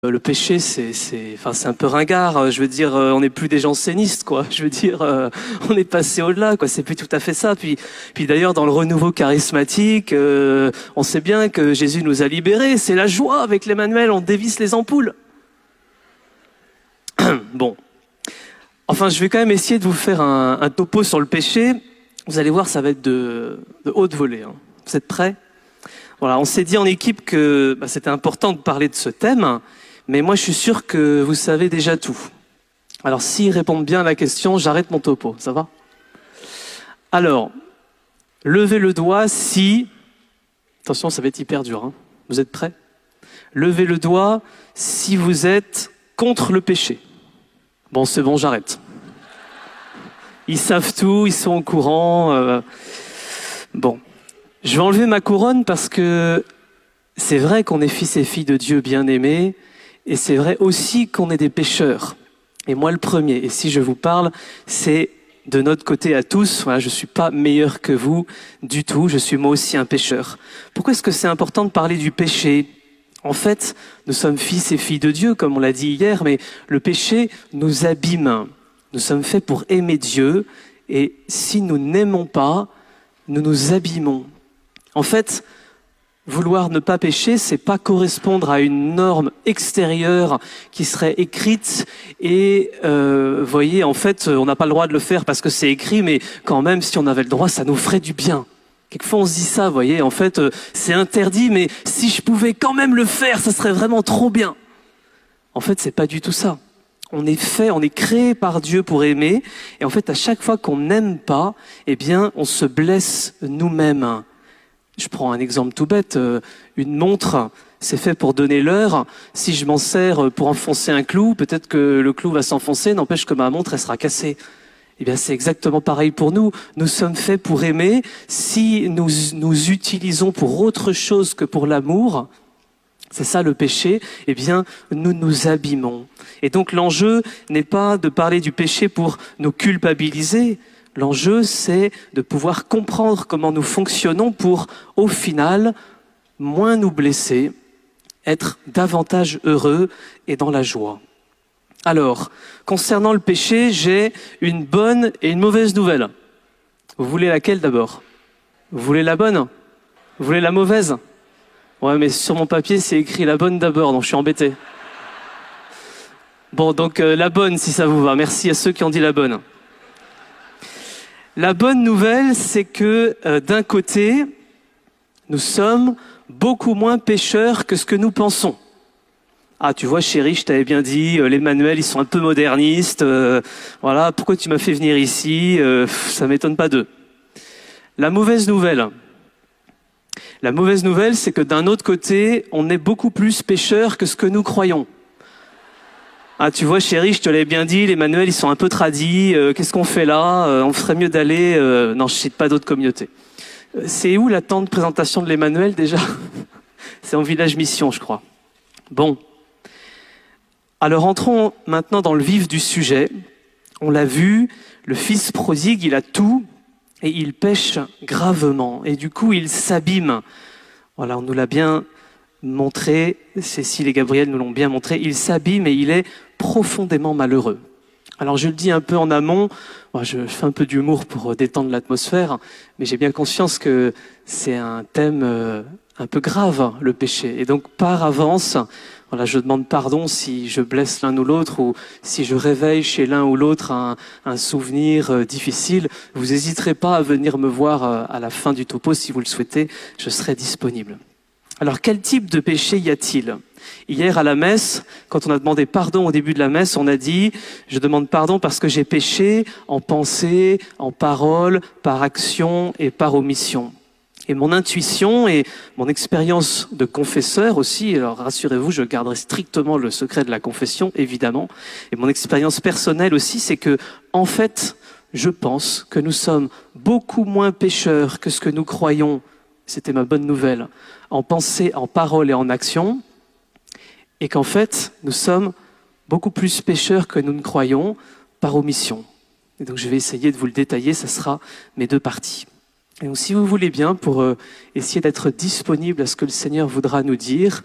Le péché, c'est un peu ringard. Je veux dire, on n'est plus des jansénistes, quoi. Je veux dire, on est passé au-delà, quoi. C'est plus tout à fait ça. Puis d'ailleurs, dans le renouveau charismatique, on sait bien que Jésus nous a libérés. C'est la joie avec l'Emmanuel. On dévisse les ampoules. Bon. Enfin, je vais quand même essayer de vous faire un topo sur le péché. Vous allez voir, ça va être de haute volée. Hein. Vous êtes prêts? Voilà. On s'est dit en équipe que c'était important de parler de ce thème. Mais moi, je suis sûr que vous savez déjà tout. Alors, s'ils répondent bien à la question, j'arrête mon topo. Ça va? Alors, levez le doigt si... Attention, ça va être hyper dur. Hein. Vous êtes prêts? Levez le doigt si vous êtes contre le péché. Bon, c'est bon, j'arrête. Ils savent tout, ils sont au courant. Bon, je vais enlever ma couronne parce que c'est vrai qu'on est fils et filles de Dieu bien-aimés. Et c'est vrai aussi qu'on est des pécheurs. Et moi le premier. Et si je vous parle, c'est de notre côté à tous. Voilà, je ne suis pas meilleur que vous du tout. Je suis moi aussi un pécheur. Pourquoi est-ce que c'est important de parler du péché? En fait, nous sommes fils et filles de Dieu, comme on l'a dit hier, mais le péché nous abîme. Nous sommes faits pour aimer Dieu. Et si nous n'aimons pas, nous nous abîmons. En fait, vouloir ne pas pécher, c'est pas correspondre à une norme extérieure qui serait écrite et, voyez, en fait, on n'a pas le droit de le faire parce que c'est écrit, mais quand même, si on avait le droit, ça nous ferait du bien. Quelquefois, on se dit ça, voyez, en fait, c'est interdit, mais si je pouvais quand même le faire, ça serait vraiment trop bien. En fait, c'est pas du tout ça. On est fait, on est créé par Dieu pour aimer, et en fait, à chaque fois qu'on n'aime pas, eh bien, on se blesse nous-mêmes. Je prends un exemple tout bête, une montre, c'est fait pour donner l'heure. Si je m'en sers pour enfoncer un clou, peut-être que le clou va s'enfoncer, n'empêche que ma montre, elle sera cassée. Eh bien, c'est exactement pareil pour nous. Nous sommes faits pour aimer. Si nous utilisons pour autre chose que pour l'amour, c'est ça le péché, eh bien, nous nous abîmons. Et donc, l'enjeu n'est pas de parler du péché pour nous culpabiliser. L'enjeu, c'est de pouvoir comprendre comment nous fonctionnons pour, au final, moins nous blesser, être davantage heureux et dans la joie. Alors, concernant le péché, j'ai une bonne et une mauvaise nouvelle. Vous voulez laquelle d'abord? Vous voulez la bonne? Vous voulez la mauvaise? Ouais, mais sur mon papier, c'est écrit la bonne d'abord, donc je suis embêté. Bon, donc la bonne, si ça vous va. Merci à ceux qui ont dit la bonne. La bonne nouvelle, c'est que d'un côté, nous sommes beaucoup moins pécheurs que ce que nous pensons. Ah, tu vois, chérie, je t'avais bien dit, les manuels, ils sont un peu modernistes. Voilà, pourquoi tu m'as fait venir ici? Ça m'étonne pas d'eux. La mauvaise nouvelle, c'est que d'un autre côté, on est beaucoup plus pécheurs que ce que nous croyons. Ah, tu vois, chérie, je te l'ai bien dit, les manuels, ils sont un peu tradis. Qu'est-ce qu'on fait là? On ferait mieux d'aller... Non, je cite pas d'autres communautés. C'est où la tente de présentation de l'Emmanuel, déjà? C'est en village mission, je crois. Bon. Alors, entrons maintenant dans le vif du sujet. On l'a vu, le fils prodigue, il a tout et il pêche gravement. Et du coup, il s'abîme. Voilà, on nous l'a bien montré, Cécile et Gabriel nous l'ont bien montré, il s'abîme et il est profondément malheureux. Alors je le dis un peu en amont, je fais un peu d'humour pour détendre l'atmosphère, mais j'ai bien conscience que c'est un thème un peu grave, le péché. Et donc par avance, voilà, je demande pardon si je blesse l'un ou l'autre ou si je réveille chez l'un ou l'autre un souvenir difficile. Vous n'hésiterez pas à venir me voir à la fin du topo si vous le souhaitez, je serai disponible. Alors, quel type de péché y a-t-il? Hier, à la messe, quand on a demandé pardon au début de la messe, on a dit « Je demande pardon parce que j'ai péché en pensée, en parole, par action et par omission. » Et mon intuition et mon expérience de confesseur aussi, alors rassurez-vous, je garderai strictement le secret de la confession, évidemment, et mon expérience personnelle aussi, c'est que, en fait, je pense que nous sommes beaucoup moins pécheurs que ce que nous croyons. C'était ma bonne nouvelle, en pensée, en parole et en action, et qu'en fait, nous sommes beaucoup plus pécheurs que nous ne croyons par omission. Et donc je vais essayer de vous le détailler, ça sera mes deux parties. Et donc si vous voulez bien, pour essayer d'être disponible à ce que le Seigneur voudra nous dire,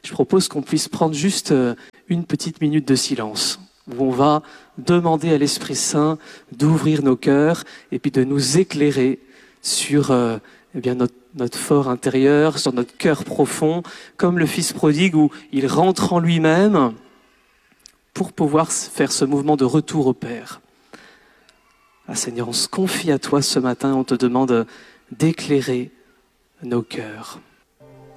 je propose qu'on puisse prendre juste une petite minute de silence, où on va demander à l'Esprit Saint d'ouvrir nos cœurs et puis de nous éclairer sur eh bien notre fort intérieur, sur notre cœur profond, comme le Fils prodigue où il rentre en lui-même pour pouvoir faire ce mouvement de retour au Père. Ah, Seigneur, on se confie à toi ce matin, on te demande d'éclairer nos cœurs.